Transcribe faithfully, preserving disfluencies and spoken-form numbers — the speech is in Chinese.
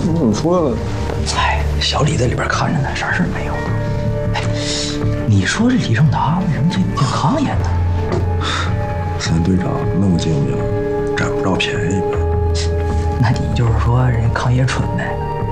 你怎么出来了？ 哎，小李在里边看着呢，啥事儿没有。哎，你说这李正达为什么这健康演呢？ 咱队长那么精明，占不着便宜呗。 那你就是说人家康爷蠢呗？